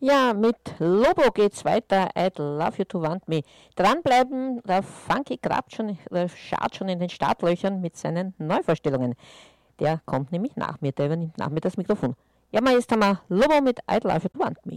Ja, mit Lobo geht's weiter. I'd love you to want me. Dranbleiben, der Funky schaut schon in den Startlöchern mit seinen Neuvorstellungen. Der kommt nämlich nach mir, der übernimmt nach mir das Mikrofon. Ja, jetzt haben wir Lobo mit I'd love you to want me.